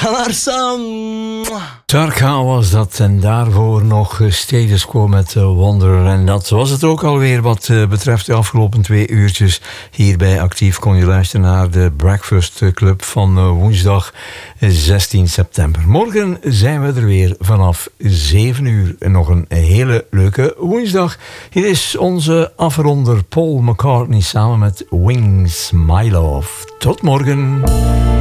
gaan Sam. Tarka was dat en daarvoor nog Status Quo met Wonder. En dat was het ook alweer wat betreft de afgelopen 2 uurtjes. Hier bij Actief kon je luisteren naar de Breakfast Club van woensdag 16 september. Morgen zijn we er weer vanaf 7 uur. En nog een hele leuke woensdag. Hier is onze afronder Paul McCartney samen met Wings My Love. Tot morgen.